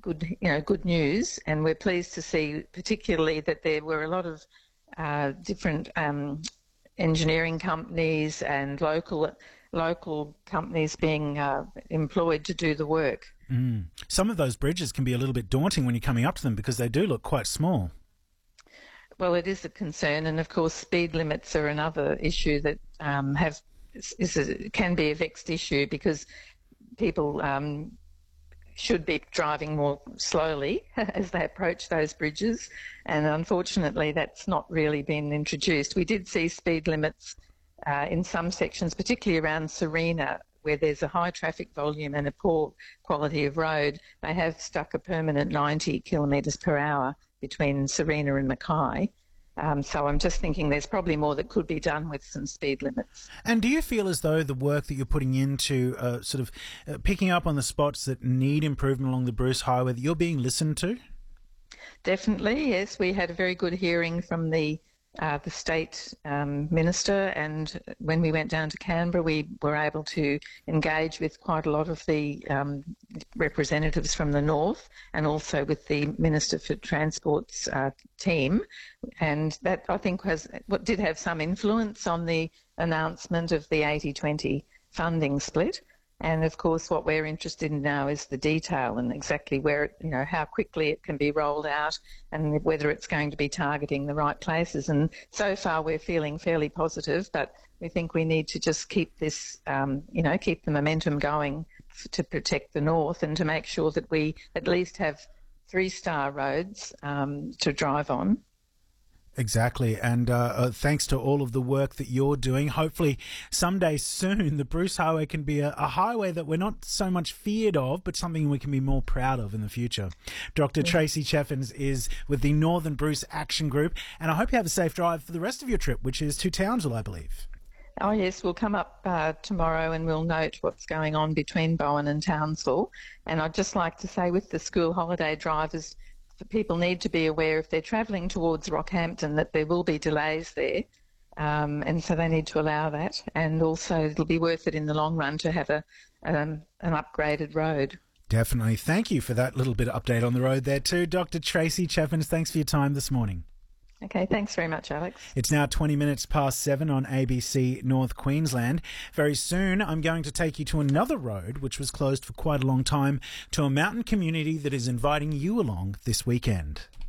good news, and we're pleased to see particularly that there were a lot of different engineering companies and local companies being employed to do the work. Some of those bridges can be a little bit daunting when you're coming up to them because they do look quite small. Well, it is a concern, and of course speed limits are another issue that can be a vexed issue because people should be driving more slowly as they approach those bridges, and unfortunately that's not really been introduced. We did see speed limits in some sections, particularly around Sarina, where there's a high traffic volume and a poor quality of road. They have stuck a permanent 90 kilometres per hour between Sarina and Mackay. So I'm just thinking there's probably more that could be done with some speed limits. And do you feel as though the work that you're putting into picking up on the spots that need improvement along the Bruce Highway, that you're being listened to? Definitely, yes. We had a very good hearing from the state minister, and when we went down to Canberra we were able to engage with quite a lot of the representatives from the north and also with the Minister for Transport's team, and that I think did have some influence on the announcement of the 80-20 funding split. And of course, what we're interested in now is the detail and exactly where, how quickly it can be rolled out and whether it's going to be targeting the right places. And so far, we're feeling fairly positive, but we think we need to just keep this, keep the momentum going to protect the north and to make sure that we at least have 3-star roads to drive on. Exactly, and thanks to all of the work that you're doing, hopefully someday soon the Bruce Highway can be a highway that we're not so much feared of, but something we can be more proud of in the future. Dr. Tracy Cheffins is with the Northern Bruce Action Group, and I hope you have a safe drive for the rest of your trip, which is to Townsville, I believe. Oh yes, we'll come up tomorrow and we'll note what's going on between Bowen and Townsville. And I'd just like to say with the school holiday drivers, people need to be aware if they're travelling towards Rockhampton that there will be delays there, and so they need to allow that. And also it'll be worth it in the long run to have an upgraded road. Definitely. Thank you for that little bit of update on the road there too. Dr. Tracy Cheffins, thanks for your time this morning. Okay, thanks very much, Alex. It's now 20 minutes past 7 on ABC North Queensland. Very soon, I'm going to take you to another road which was closed for quite a long time, to a mountain community that is inviting you along this weekend.